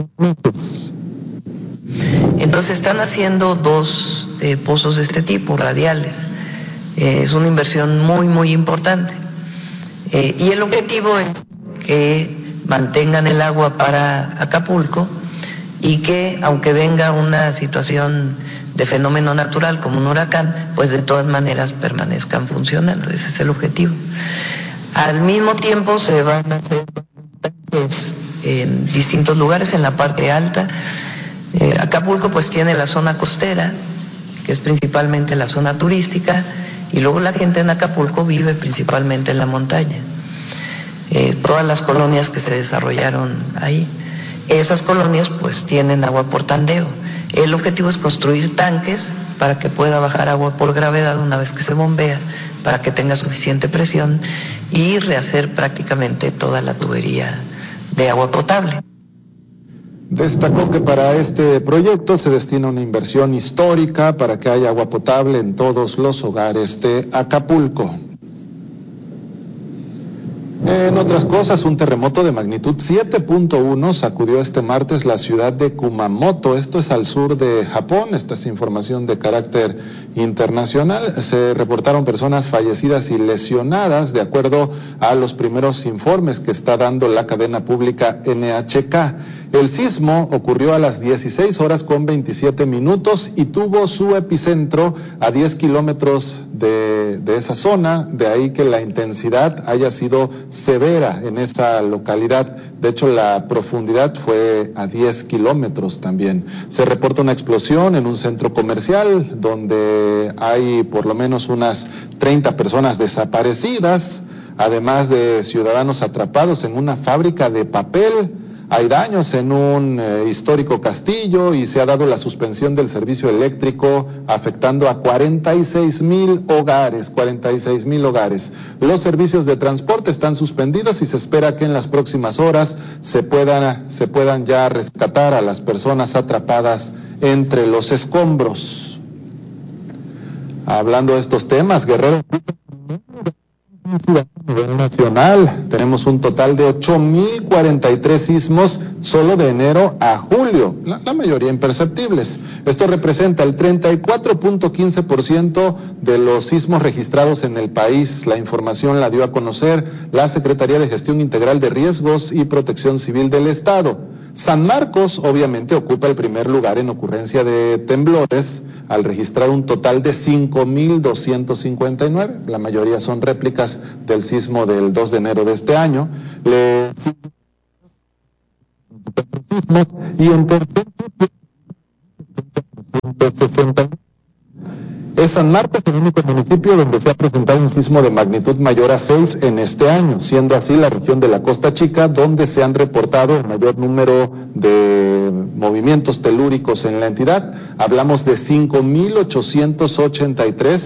Entonces están haciendo dos pozos de este tipo, radiales. Es una inversión muy, muy importante. Y el objetivo es que mantengan el agua para Acapulco y que, aunque venga una situación de fenómeno natural como un huracán, pues de todas maneras permanezcan funcionando. Ese es el objetivo. Al mismo tiempo se van a hacer tanques en distintos lugares, en la parte alta. Acapulco pues tiene la zona costera, que es principalmente la zona turística, y luego la gente en Acapulco vive principalmente en la montaña. Todas las colonias que se desarrollaron ahí, esas colonias pues tienen agua por tandeo. El objetivo es construir tanques para que pueda bajar agua por gravedad una vez que se bombea, para que tenga suficiente presión y rehacer prácticamente toda la tubería de agua potable. Destacó que para este proyecto se destina una inversión histórica para que haya agua potable en todos los hogares de Acapulco. En otras cosas, un terremoto de magnitud 7.1 sacudió este martes la ciudad de Kumamoto. Esto es al sur de Japón. Esta es información de carácter internacional. Se reportaron personas fallecidas y lesionadas de acuerdo a los primeros informes que está dando la cadena pública NHK. El sismo ocurrió a las 16:27 y tuvo su epicentro a 10 kilómetros de esa zona, de ahí que la intensidad haya sido severa en esa localidad. De hecho, la profundidad fue a 10 kilómetros también. Se reporta una explosión en un centro comercial donde hay por lo menos unas 30 personas desaparecidas, además de ciudadanos atrapados en una fábrica de papel. Hay daños en un histórico castillo y se ha dado la suspensión del servicio eléctrico afectando a 46,000 hogares, 46,000 hogares. Los servicios de transporte están suspendidos y se espera que en las próximas horas se puedan ya rescatar a las personas atrapadas entre los escombros. Hablando de estos temas, Guerrero a nivel nacional, tenemos un total de 8,043 sismos solo de enero a julio, la mayoría imperceptibles. Esto representa el 34.15% de los sismos registrados en el país. La información la dio a conocer la Secretaría de Gestión Integral de Riesgos y Protección Civil del Estado. San Marcos obviamente ocupa el primer lugar en ocurrencia de temblores al registrar un total de 5,259. La mayoría son réplicas del sismo del 2 de enero de este año. Y en tercer es San Marcos el único municipio donde se ha presentado un sismo de magnitud mayor a 6 en este año, siendo así la región de la Costa Chica donde se han reportado el mayor número de movimientos telúricos en la entidad. Hablamos de 5,883